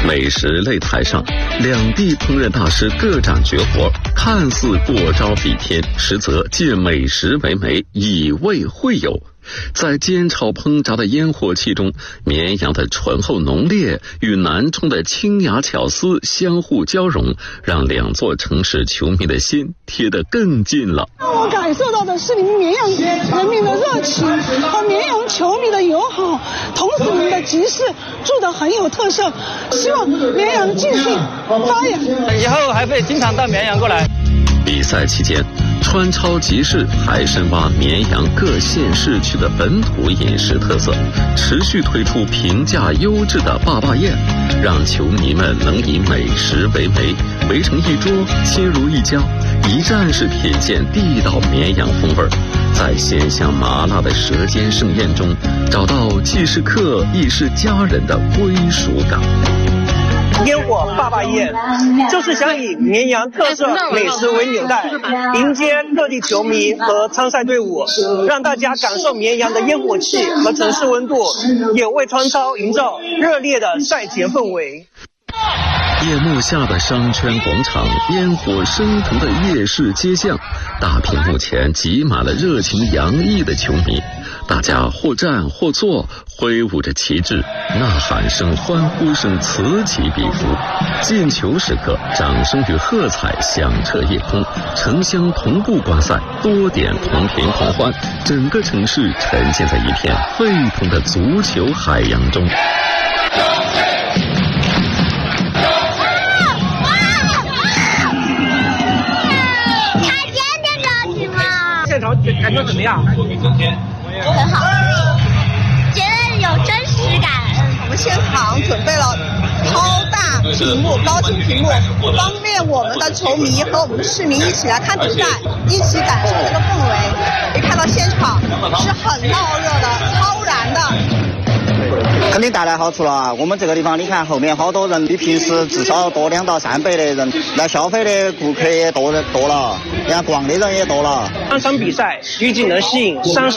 美食擂台上，两地烹饪大师各展绝活，看似过招比天，实则借美食为媒，以味会友。在煎炒烹炸的烟火气中，绵阳的醇厚浓烈与南充的清雅巧思相互交融，让两座城市球迷的心贴得更近了。 我感受到的是你们绵阳人民的热情和绵阳球迷的友好，同时你们的集市做得很有特色，希望绵阳继续发扬， 以后还会经常到绵阳过来。 比赛期间，川超集市还深挖绵阳各县市区的本土饮食特色，持续推出平价优质的坝坝宴，让球迷们能以美食为媒，围成一桌，亲如一家，一站式品鉴地道绵阳风味，在鲜香麻辣的舌尖盛宴中，找到既是客亦是家人的归属感。 烟火坝坝宴就是想以绵阳特色美食为纽带，迎接各地球迷和参赛队伍，让大家感受绵阳的烟火气和城市温度，也为川超营造热烈的赛前氛围。 夜幕下的商圈广场，烟火升腾的夜市街巷，大屏幕前挤满了热情洋溢的球迷，大家或站或坐，挥舞着旗帜，呐喊声、欢呼声此起彼伏。进球时刻，掌声与喝彩响彻夜空，城乡同步观赛，多点同频狂欢，整个城市沉浸在一片沸腾的足球海洋中。 现场感觉怎么样？ 很好，觉得有真实感。 我们现场准备了超大屏幕、高清屏幕，方便我们的球迷和我们的市民一起来看比赛，一起感受这个氛围。可以看到现场是很闹热的、超燃的。 肯定带来好处了。我们这个地方，你看后面好多人，比平时至少多2到3倍的人，来消费的顾客也多了，然后逛的人也多了。 3场比赛预计能吸引30